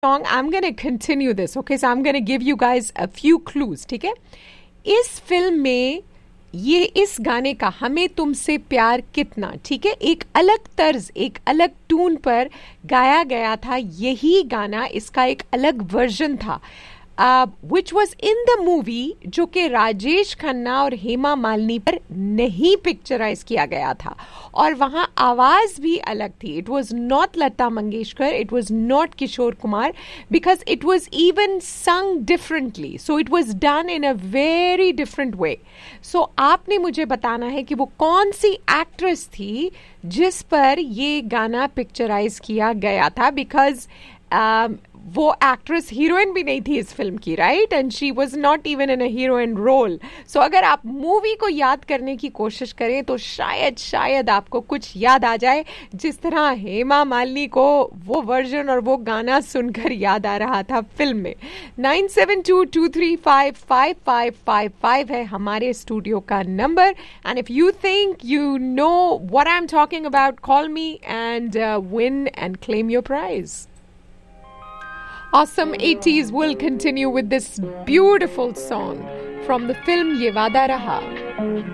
song, I'm going to continue this. Okay, so I'm going to give you guys a few clues. ठीक है, इस film में ये इस गाने का हमें तुमसे प्यार कितना, ठीक है, एक अलग तर्ज, एक अलग ट्यून पर गाया गया था. यही गाना, इसका एक अलग वर्जन था which was in the movie, जो कि राजेश खन्ना और हेमा मालिनी पर नहीं पिक्चराइज किया गया था. और वहाँ आवाज भी अलग थी. It was not Lata Mangeshkar, it was not Kishore Kumar, because it was even संग differently. So it was done in a very different way. सो आपने मुझे बताना है कि वो कौन सी एक्ट्रेस थी जिस पर ये गाना पिक्चराइज किया गया था. बिकॉज वो एक्ट्रेस हीरोइन भी नहीं थी इस फिल्म की, right, and she was not even in a heroine role. सो अगर आप मूवी को याद करने की कोशिश करें तो शायद आपको कुछ याद आ जाए, जिस तरह हेमा मालिनी को वो वर्जन और वो गाना सुनकर याद आ रहा था फिल्म में. 9722355555 है हमारे स्टूडियो का number. And if you think you know what I am talking about, call me and win and claim your prize. Awesome 80s will continue with this beautiful song from the film Ye Wada Raha.